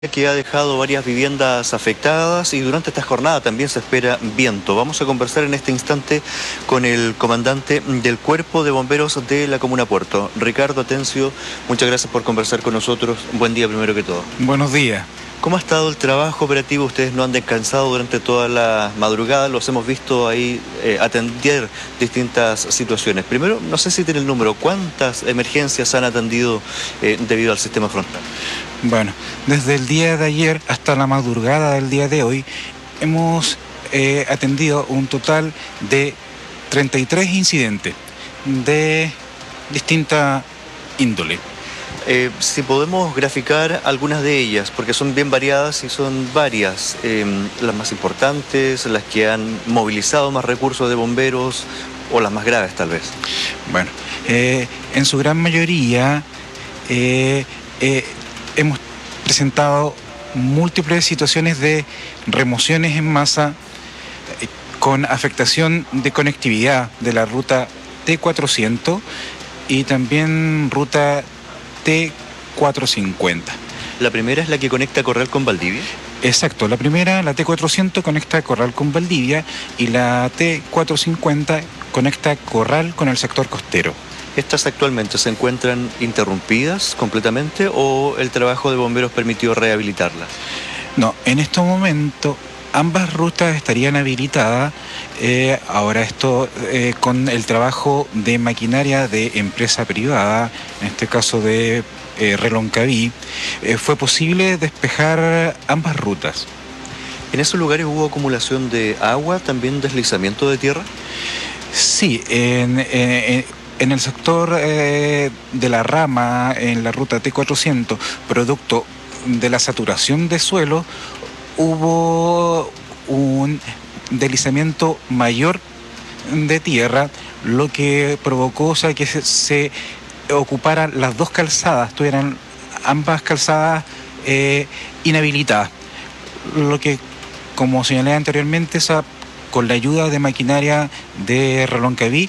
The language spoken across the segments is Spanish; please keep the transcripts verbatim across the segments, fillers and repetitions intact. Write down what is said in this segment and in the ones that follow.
Que ha dejado varias viviendas afectadas y durante esta jornada también se espera viento. Vamos a conversar en este instante con el comandante del Cuerpo de Bomberos de la Comuna Puerto, Ricardo Atencio. Muchas gracias por conversar con nosotros. Buen día primero que todo. Buenos días. ¿Cómo ha estado el trabajo operativo? Ustedes no han descansado durante toda la madrugada, los hemos visto ahí eh, atender distintas situaciones. Primero, no sé si tiene el número, ¿cuántas emergencias han atendido eh, debido al sistema frontal? Bueno, desde el día de ayer hasta la madrugada del día de hoy hemos eh, atendido un total de treinta y tres incidentes de distinta índole. Eh, si podemos graficar algunas de ellas, porque son bien variadas y son varias, eh, las más importantes, las que han movilizado más recursos de bomberos o las más graves tal vez. Bueno, eh, en su gran mayoría eh, eh, hemos presentado múltiples situaciones de remociones en masa eh, con afectación de conectividad de la ruta T cuatrocientos y también ruta T cuatrocientos cincuenta. ¿La primera es la que conecta Corral con Valdivia? Exacto, la primera, la T cuatrocientos, conecta Corral con Valdivia y la T cuatrocientos cincuenta conecta Corral con el sector costero. ¿Estas actualmente se encuentran interrumpidas completamente o el trabajo de bomberos permitió rehabilitarlas? No, en este momento ambas rutas estarían habilitadas. Eh, ahora esto eh, con el trabajo de maquinaria de empresa privada, en este caso de eh, Reloncaví, eh, fue posible despejar ambas rutas. ¿En esos lugares hubo acumulación de agua, también deslizamiento de tierra? Sí, en, en, en el sector eh, de la rama, en la ruta T cuatrocientos, producto de la saturación de suelo, hubo un deslizamiento mayor de tierra, lo que provocó, o sea, que se, se ocuparan las dos calzadas, tuvieran ambas calzadas eh, inhabilitadas, lo que, como señalé anteriormente, esa, con la ayuda de maquinaria de Reloncaví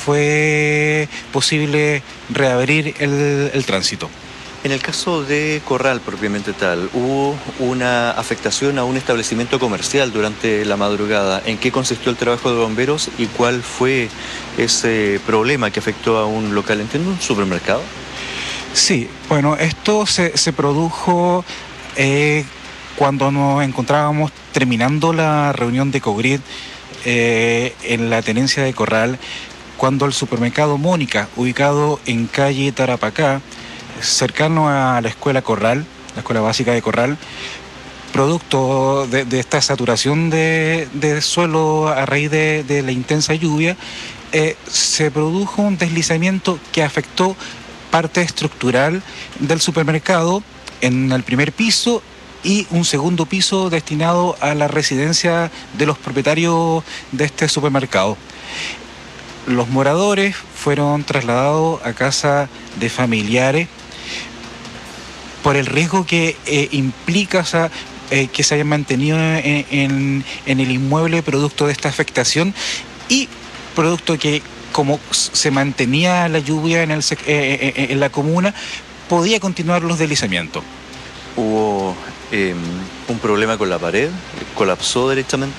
fue posible reabrir el, el tránsito. En el caso de Corral propiamente tal, ¿hubo una afectación a un establecimiento comercial durante la madrugada? ¿En qué consistió el trabajo de bomberos y cuál fue ese problema que afectó a un local? ¿Entiendo? ¿Un supermercado? Sí, bueno, esto se, se produjo eh, cuando nos encontrábamos terminando la reunión de COGRID eh, en la tenencia de Corral, cuando el supermercado Mónica, ubicado en calle Tarapacá, cercano a la escuela Corral, la escuela básica de Corral, producto de, de esta saturación de, de suelo a raíz de, de la intensa lluvia, eh, se produjo un deslizamiento que afectó parte estructural del supermercado en el primer piso y un segundo piso destinado a la residencia de los propietarios de este supermercado. Los moradores fueron trasladados a casa de familiares por el riesgo que eh, implica, o sea, eh, que se hayan mantenido en, en, en el inmueble producto de esta afectación y producto que, como se mantenía la lluvia en, el, eh, eh, en la comuna, podía continuar los deslizamientos. ¿Hubo eh, un problema con la pared? ¿Colapsó derechamente?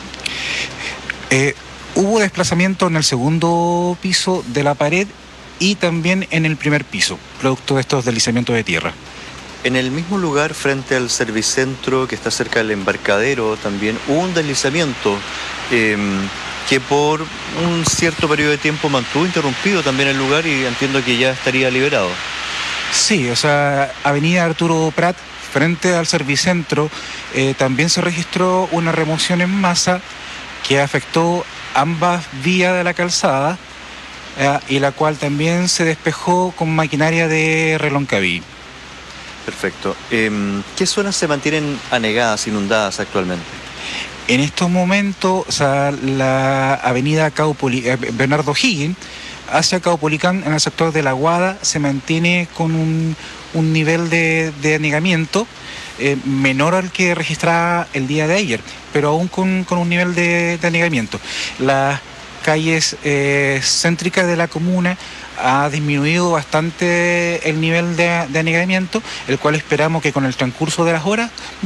Eh, hubo desplazamiento en el segundo piso de la pared y también en el primer piso, producto de estos deslizamientos de tierra. En el mismo lugar, frente al servicentro que está cerca del embarcadero, también hubo un deslizamiento eh, que por un cierto periodo de tiempo mantuvo interrumpido también el lugar y entiendo que ya estaría liberado. Sí, o sea, avenida Arturo Prat, frente al servicentro, eh, también se registró una remoción en masa que afectó ambas vías de la calzada eh, y la cual también se despejó con maquinaria de Reloncaví. Perfecto. Eh, ¿Qué zonas se mantienen anegadas, inundadas actualmente? En estos momentos, o sea, la avenida Caupoli, eh, Bernardo Higgins hacia Caupolicán, en el sector de La Guada, se mantiene con un, un nivel de, de anegamiento eh, menor al que registraba el día de ayer, pero aún con, con un nivel de, de anegamiento. Las calles eh, céntricas de la comuna ha disminuido bastante el nivel de, de anegamiento, el cual esperamos que con el transcurso de las horas